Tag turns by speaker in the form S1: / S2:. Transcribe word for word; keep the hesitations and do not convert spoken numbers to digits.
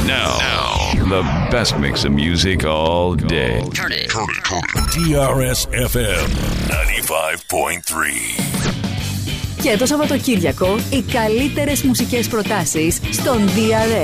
S1: Now, now, the best mix of music all day.
S2: Turn it. Turn it. Turn it.
S3: T R S F M ninety-five point three.
S4: Και το Σαββατοκύριακο οι καλύτερες μουσικές προτάσεις στον ντι αρ ες.